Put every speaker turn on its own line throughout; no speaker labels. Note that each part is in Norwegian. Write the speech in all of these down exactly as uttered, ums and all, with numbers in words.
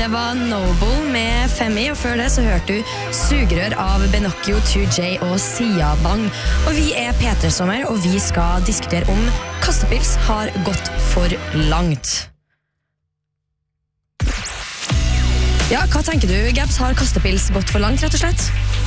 Det var Noble med Femi, og før det så hørte du Sugerør av Benocchio, two J og Siabang. Og vi er P tre Sommer, og vi skal diskutere om kastepils har gått for langt. Ja, hva tenker du, Gabs? Har kastepils gått for langt, rett og slett?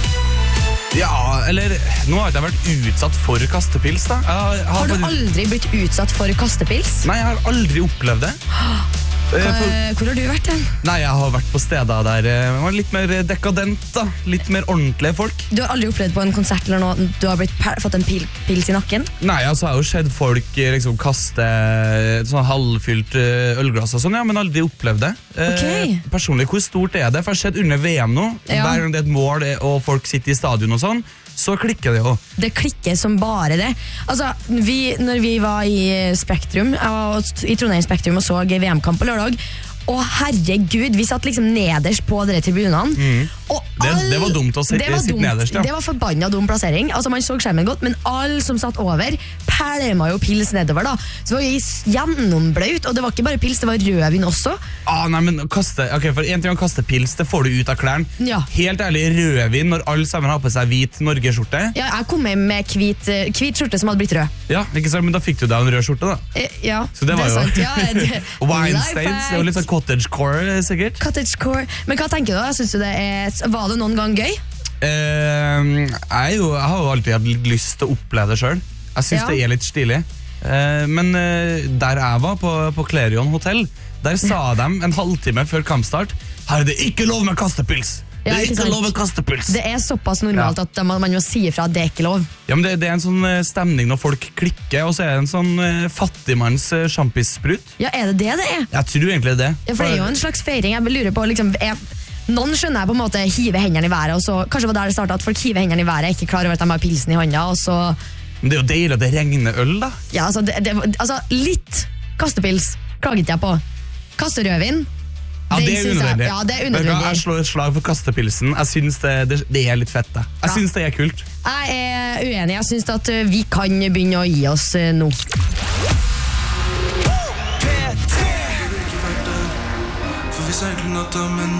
Ja, eller nå har jeg ikke vært utsatt for kastepils da. Jeg har,
Har du aldri blitt utsatt for kastepils?
Nei, jeg har aldri opplevd det.
Hva, hvor har du vært den?
Nei, jeg har vært på steder der det var litt mer dekadent da. Litt mer ordentlige folk.
Du har aldri opplevd på en konsert eller noe du har blitt fått en pil, pils i nakken?
Nei, altså jeg har jo sett folk liksom kaste sånn halvfylt ølglass og sånn, ja, men aldri opplevd det.
Okay.
Eh, personlig, hvor stort er det? For jeg har sett under V M nå,
ja. Hver
gang det er et mål og folk sitter i stadion og sånn, så klikker det jo.
Det klikker som bare det. Altså, vi, når vi var i Spektrum, i Trondheim Spektrum og så V M-kamp på lørdag, og herregud, vi satt liksom nederst på dere tribunene. Mm. Og
det,
all,
det var dumt å sitte nederst, ja.
Det var forbannet dum plassering. Altså, man så skjermen godt, men alle som satt over, pælma jo pils nedover da. Så det var gjennomblaut, og det var ikke bare pils, det var rødvin også.
Ah, nei, men kaste, ok, for en ting å kaste pils, det får du ut av klærne.
Ja.
Helt ærlig, rødvin når alle sammen har på seg hvit Norge-skjorte.
Ja, jeg kom med med hvit, hvit skjorte som hadde blitt rød.
Ja, ikke sant, men da fikk du deg en rød skjorte da.
Eh, ja,
så det, det var jo
sant, ja, det,
wine stains, det var litt sånn cottagecore sikkert.
Cottagecore, men hva tenker du da? Synes du det er, var det noen gang gøy?
Uh, jeg, jo, jeg har jo alltid hatt lyst til å oppleve det selv. Jeg synes ja. Det er litt stilig. uh, Men uh, der jeg var på, på Clarion Hotel, der sa de en halvtime før kampstart: her er det ikke lov med kastepils. Det er ja, ikke, ikke lov med kastepils.
Det er såpass normalt ja. At man, man må si ifra at det er ikke lov.
Ja, men det, det er en sånn uh, stemning når folk klikker, og så er det en sånn uh, fattigmanns uh, sjampissprut.
Ja, er det det det er?
Jeg tror egentlig det.
Ja, for det er jo en slags feiring. Jeg lurer på, liksom, er, noen skjønner jeg på en måte hive hendene i været, og så, kanskje var der det startet, at folk hiver hendene i været, ikke klar over at de har pilsen i hånda, og så...
Men det er jo deilig at det regner øl, da.
Ja, altså, det, det, altså litt kastepils klager ikke jeg på. Kasterøvin,
ja, det er unødvendig.
Ja, det er unødvendig.
Jeg slår et slag for kastepilsen. Jeg synes det, det, det er litt fett, da. Jeg ja. synes det er kult.
Jeg er uenig. Jeg synes at vi kan begynne å gi oss nå. P tre! For vi seiler natta, men